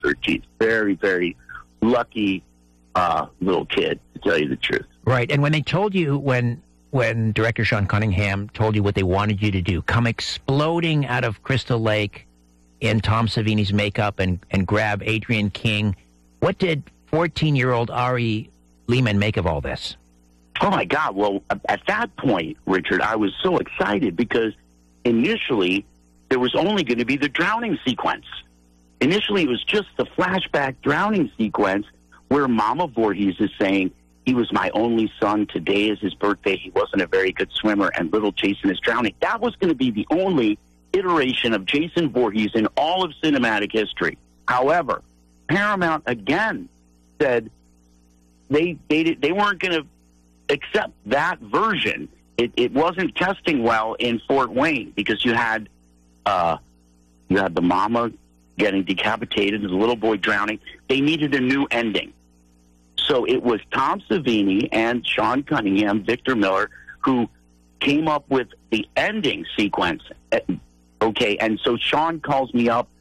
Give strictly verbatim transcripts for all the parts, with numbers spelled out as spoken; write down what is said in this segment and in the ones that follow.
thirteenth. Very, very lucky uh, little kid, to tell you the truth. Right. And when they told you, when when director Sean Cunningham told you what they wanted you to do, come exploding out of Crystal Lake in Tom Savini's makeup and, and grab Adrienne King, what did fourteen-year-old Ari Lehman make of all this? Oh, my God. Well, at that point, Richard, I was so excited because initially there was only going to be the drowning sequence. Initially, it was just the flashback drowning sequence where Mama Voorhees is saying, he was my only son. Today is his birthday. He wasn't a very good swimmer, and little Jason is drowning. That was going to be the only iteration of Jason Voorhees in all of cinematic history. However, Paramount again said they they, they weren't going to accept that version. It, it wasn't testing well in Fort Wayne because you had uh, you had the mama getting decapitated and the little boy drowning. They needed a new ending. So it was Tom Savini and Sean Cunningham, Victor Miller, who came up with the ending sequence. Okay, and so Sean calls me up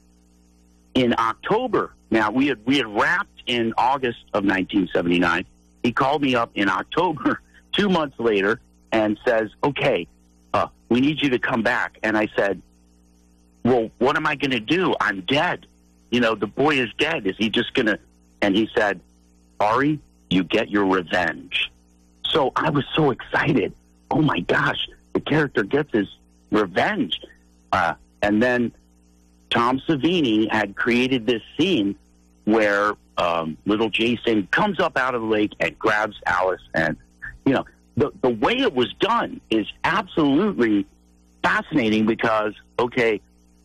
in October. Now, we had we had wrapped in August of nineteen seventy-nine. He called me up in October, two months later, and says, okay, uh, we need you to come back. And I said, well, what am I going to do? I'm dead. You know, the boy is dead. Is he just going to... And he said, Ari, you get your revenge. So I was so excited. Oh, my gosh, the character gets his revenge. Uh, and then Tom Savini had created this scene where um, little Jason comes up out of the lake and grabs Alice. And, you know, the, the way it was done is absolutely fascinating because, okay,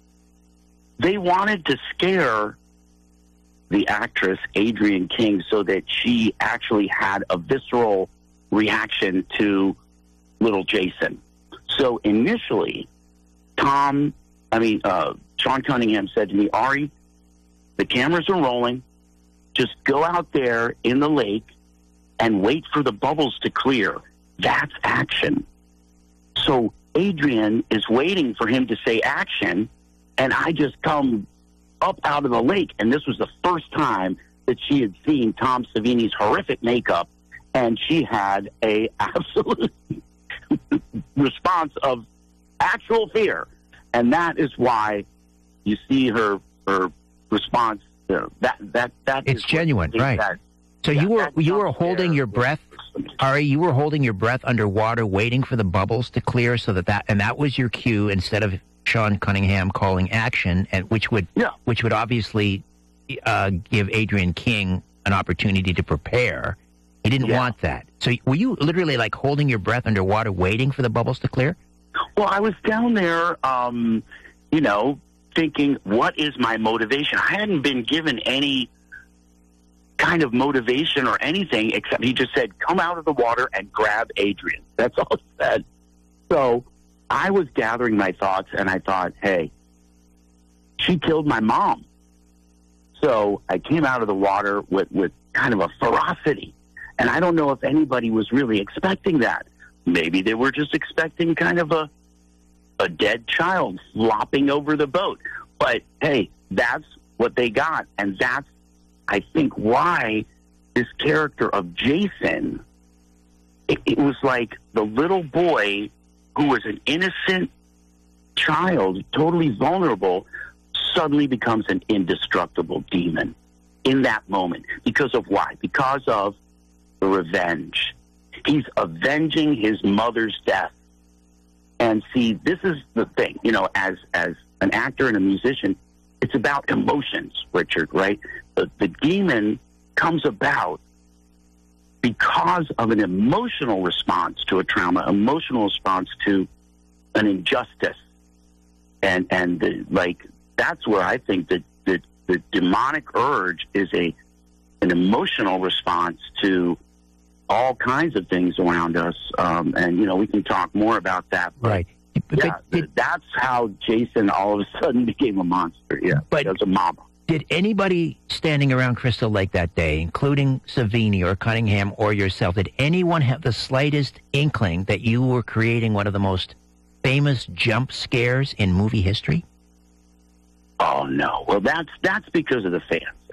they wanted to scare the actress Adrienne King so that she actually had a visceral reaction to little Jason. So initially, Tom, I mean, uh, Sean Cunningham said to me, Ari, the cameras are rolling. Just go out there in the lake and wait for the bubbles to clear. That's action. So Adrienne is waiting for him to say action, and I just come up out of the lake, and this was the first time that she had seen Tom Savini's horrific makeup, and she had a absolute response of actual fear, and that is why you see her her response. You know, that that that it's genuine, right? That, so yeah, you were you were holding your breath, Ari. You were holding your breath underwater, waiting for the bubbles to clear, so that that and that was your cue instead of Sean Cunningham calling action, and which would yeah. which would obviously uh, give Adrienne King an opportunity to prepare. He didn't yeah. want that. So were you literally like holding your breath underwater, waiting for the bubbles to clear? Well, I was down there, um, you know, thinking, what is my motivation? I hadn't been given any kind of motivation or anything except he just said, come out of the water and grab Adrienne. That's all he said. So I was gathering my thoughts, and I thought, hey, she killed my mom. So I came out of the water with, with kind of a ferocity. And I don't know if anybody was really expecting that. Maybe they were just expecting kind of a a dead child flopping over the boat. But, hey, that's what they got. And that's, I think, why this character of Jason, it, it was like the little boy who was an innocent child, totally vulnerable, suddenly becomes an indestructible demon in that moment. Because of why? Because of the revenge. He's avenging his mother's death. And see, this is the thing, you know, as as an actor and a musician, it's about emotions, Richard, right? The, the demon comes about because of an emotional response to a trauma, emotional response to an injustice. And, and the, like, that's where I think that the, the demonic urge is a an emotional response to all kinds of things around us. Um, and, you know, we can talk more about that. But right. But yeah, did, that's how Jason all of a sudden became a monster. Yeah, but as a mama. Did anybody standing around Crystal Lake that day, including Savini or Cunningham or yourself, did anyone have the slightest inkling that you were creating one of the most famous jump scares in movie history? Oh no. Well, that's that's because of the fans.